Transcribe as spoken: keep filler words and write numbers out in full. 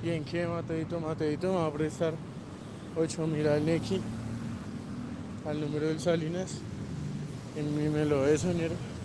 Bien, ¿qué, Mateito? Mateito me va a prestar ocho mil al Nequi, al número del Salinas. En mi me lo de soñero.